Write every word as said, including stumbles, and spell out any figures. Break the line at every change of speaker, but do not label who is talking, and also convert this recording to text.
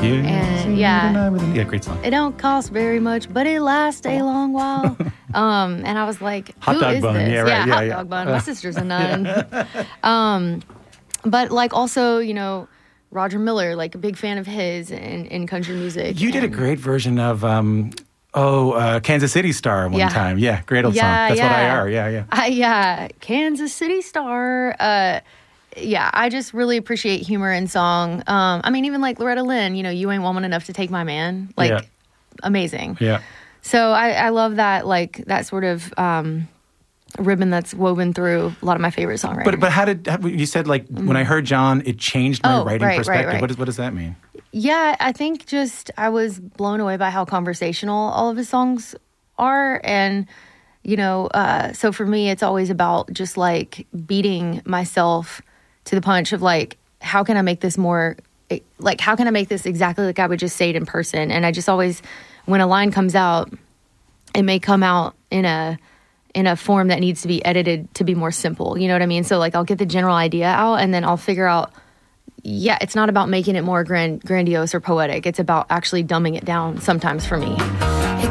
You
and yeah,
yeah, great song.
It don't cost very much, but it lasts a long while. um, and I was like,
hot
who
dog
is
bun.
this?
Yeah, right.
Yeah,
yeah,
hot
yeah.
dog bun. My sister's a nun. um, but like also, you know, Roger Miller, like a big fan of his in, in country music.
You did a great version of um, oh uh, Kansas City Star one
Yeah.
time. Yeah, great old
Yeah,
song. That's
yeah.
what I are. Yeah, yeah.
I, yeah, Kansas City Star. Uh, yeah, I just really appreciate humor in song. Um, I mean, even like Loretta Lynn, you know, You Ain't Woman Enough to Take My Man. Like,
Yeah.
amazing.
Yeah.
So I, I love that, like, that sort of um, ribbon that's woven through a lot of my favorite songwriters.
But but how did how, you said like when I heard John, it changed my
Oh,
writing
right, right,
perspective.
right.
What does what does that mean?
Yeah, I think just I was blown away by how conversational all of his songs are. And, you know, uh, so for me, it's always about just like beating myself to the punch of like, how can I make this more, like, how can I make this exactly like I would just say it in person? And I just always, when a line comes out, it may come out in a, in a form that needs to be edited to be more simple. You know what I mean? So like, I'll get the general idea out and then I'll figure out, yeah, it's not about making it more grand, grandiose or poetic. It's about actually dumbing it down sometimes for me.